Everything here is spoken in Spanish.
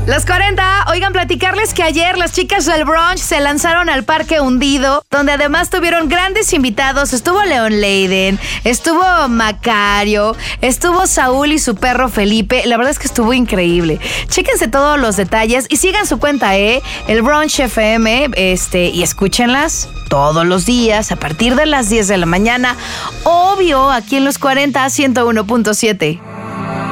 Los 40, oigan, platicarles que ayer las chicas del brunch se lanzaron al Parque Hundido, donde además tuvieron grandes invitados. Estuvo Leon Leiden, estuvo Macario, estuvo Saúl y su perro Felipe. La verdad es que estuvo increíble. Chéquense todos los detalles y sigan su cuenta, el Brunch FM, y escúchenlas todos los días a partir de las 10 de la mañana. Obvio, aquí en los 40, 101.7.